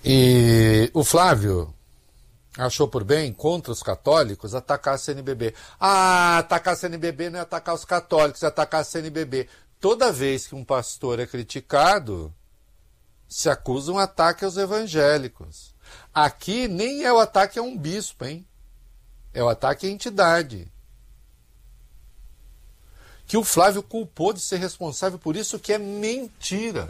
E o Flávio achou por bem, contra os católicos, atacar a CNBB. Ah, atacar a CNBB não é atacar os católicos, é atacar a CNBB. Toda vez que um pastor é criticado, se acusa um ataque aos evangélicos. Aqui nem é o ataque a um bispo, hein? É o ataque à entidade. Que o Flávio culpou de ser responsável por isso, que é mentira.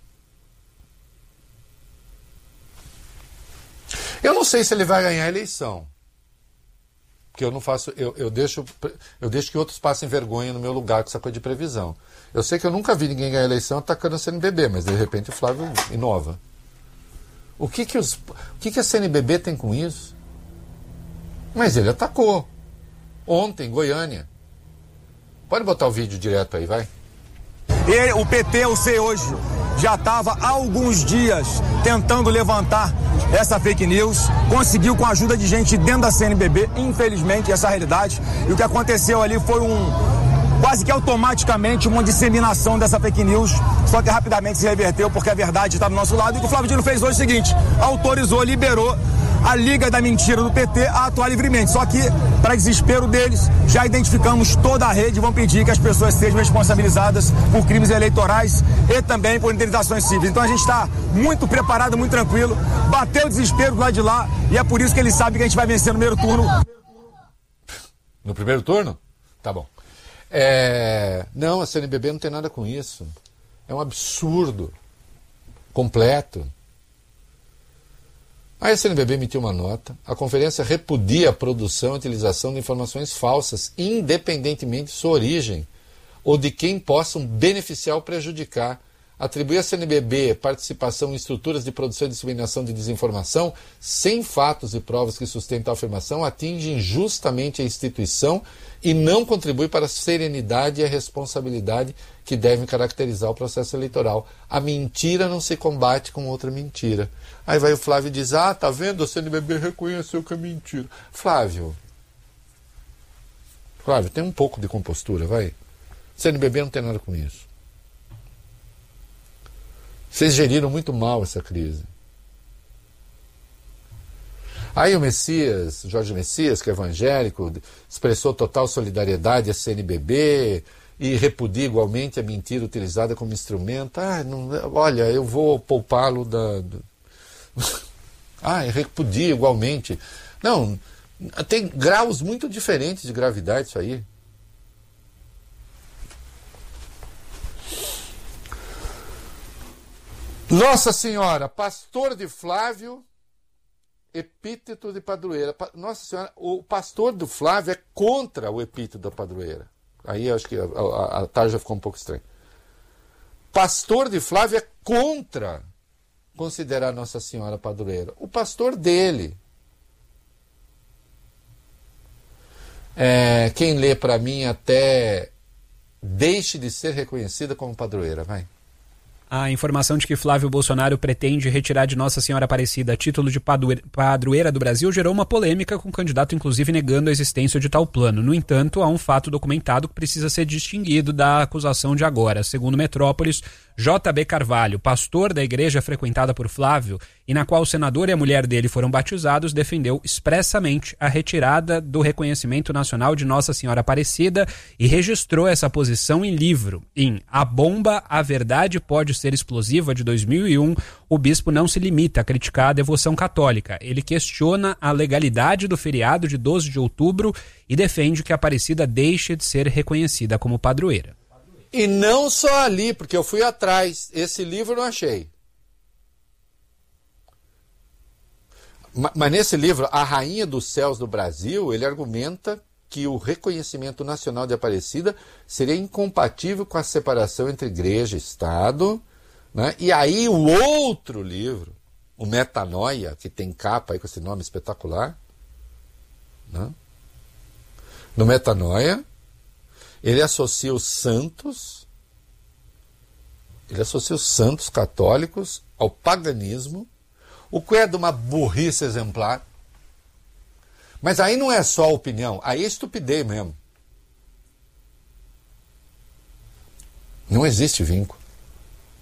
Eu não sei se ele vai ganhar a eleição. Porque eu não faço. Eu deixo que outros passem vergonha no meu lugar com essa coisa de previsão. Eu sei que eu nunca vi ninguém ganhar a eleição atacando a CNBB, mas de repente o Flávio inova. O que a CNBB tem com isso? Mas ele atacou. Ontem, em Goiânia. Pode botar o vídeo direto aí, vai. O PT, eu sei hoje, já estava há alguns dias tentando levantar essa fake news, conseguiu com a ajuda de gente dentro da CNBB, infelizmente, essa é a realidade. E o que aconteceu ali foi quase que automaticamente uma disseminação dessa fake news, só que rapidamente se reverteu porque a verdade está do nosso lado. E o que o Flávio Dino fez hoje é o seguinte: autorizou, liberou a Liga da Mentira do PT a atuar livremente. Só que, para desespero deles, já identificamos toda a rede e vão pedir que as pessoas sejam responsabilizadas por crimes eleitorais e também por indenizações civis. Então a gente está muito preparado, muito tranquilo, bateu o desespero do lado de lá e é por isso que eles sabem que a gente vai vencer no primeiro turno. No primeiro turno? Tá bom. Não, a CNBB não tem nada com isso. É um absurdo completo. Aí a CNBB emitiu uma nota. A conferência repudia a produção e utilização de informações falsas, independentemente de sua origem ou de quem possam beneficiar ou prejudicar. Atribui à CNBB participação em estruturas de produção e disseminação de desinformação sem fatos e provas que sustentam a afirmação atinge injustamente a instituição e não contribui para a serenidade e a responsabilidade que devem caracterizar o processo eleitoral. A mentira não se combate com outra mentira. Aí vai o Flávio e diz: tá vendo? A CNBB reconheceu que é mentira. Flávio, tem um pouco de compostura, vai. CNBB não tem nada com isso. Vocês geriram muito mal essa crise. Aí o Jorge Messias, que é evangélico, expressou total solidariedade à CNBB e repudia igualmente a mentira utilizada como instrumento. Olha, eu vou poupá-lo repudia igualmente. Não, tem graus muito diferentes de gravidade isso aí. Nossa Senhora, pastor de Flávio, epíteto de padroeira. Nossa Senhora, o pastor do Flávio é contra o epíteto da padroeira. Aí eu acho que a tarja ficou um pouco estranha. Pastor de Flávio é contra considerar Nossa Senhora padroeira. O pastor dele. Quem lê para mim até deixe de ser reconhecida como padroeira, vai. A informação de que Flávio Bolsonaro pretende retirar de Nossa Senhora Aparecida título de padroeira do Brasil gerou uma polêmica, com o candidato inclusive negando a existência de tal plano. No entanto, há um fato documentado que precisa ser distinguido da acusação de agora. Segundo Metrópolis, J.B. Carvalho, pastor da igreja frequentada por Flávio e na qual o senador e a mulher dele foram batizados, defendeu expressamente a retirada do reconhecimento nacional de Nossa Senhora Aparecida e registrou essa posição em livro. Em A Bomba, a Verdade Pode Ser Explosiva, de 2001, o bispo não se limita a criticar a devoção católica. Ele questiona a legalidade do feriado de 12 de outubro e defende que a Aparecida deixe de ser reconhecida como padroeira. E não só ali, porque eu fui atrás. Esse livro eu não achei. Mas nesse livro, A Rainha dos Céus do Brasil, ele argumenta que o reconhecimento nacional de Aparecida seria incompatível com a separação entre igreja e Estado, né? E aí o outro livro, o Metanoia, que tem capa aí com esse nome espetacular, né? No Metanoia, ele associa os santos católicos ao paganismo, o que é de uma burrice exemplar. Mas aí não é só opinião, aí é estupidez mesmo. Não existe vínculo.